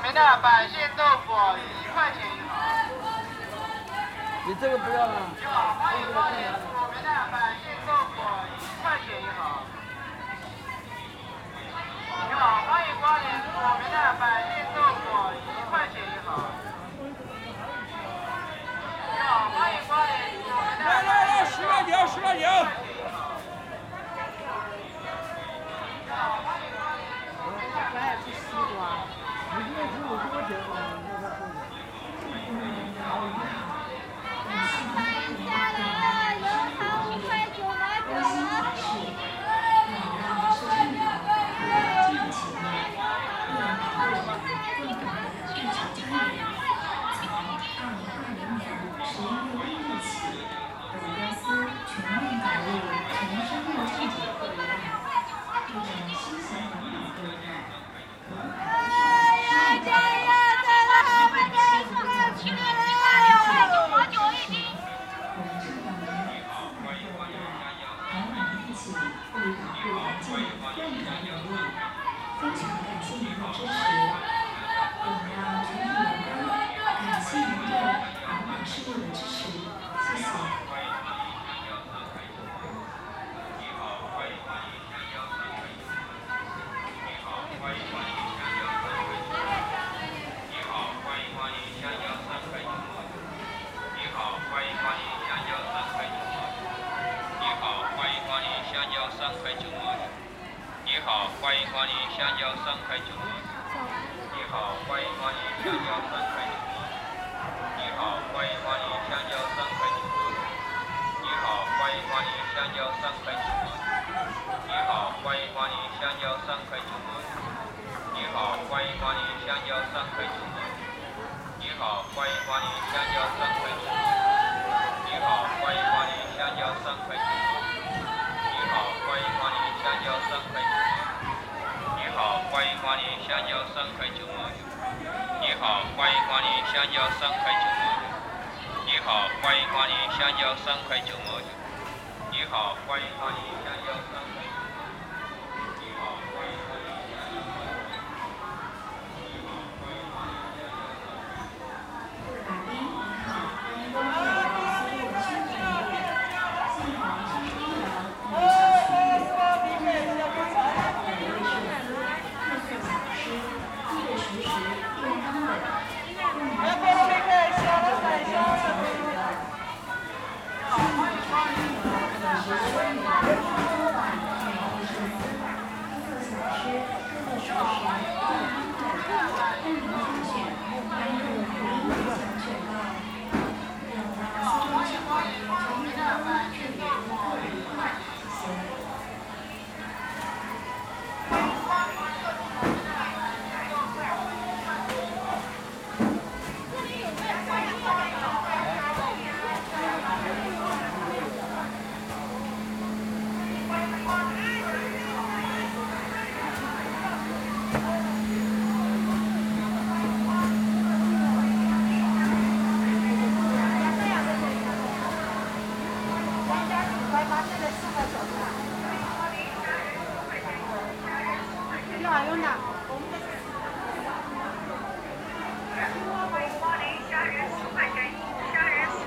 们的板线豆腐1块钱一盒。 你这个不要了。 你好，欢迎光临我们的板线豆腐1块钱一盒。你好，欢迎光临我们的板线豆腐1块钱一盒。你好，欢迎光临我们的。 来，10块钱，10块钱。 来吃西瓜。你这个15块钱吧， 下来了，油糖5块9毛9。 你好，欢迎光临香蕉3块9毛9。